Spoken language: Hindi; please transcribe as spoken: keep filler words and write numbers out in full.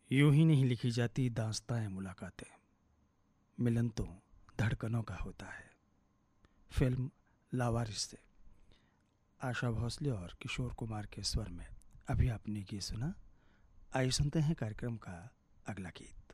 यूं ही नहीं लिखी जाती दास्तां मुलाकातें, मिलन तो धड़कनों का होता है। फिल्म लावारिस से आशा भोसले और किशोर कुमार के स्वर में अभी आपने गीत सुना। आइए सुनते हैं कार्यक्रम का अगला गीत।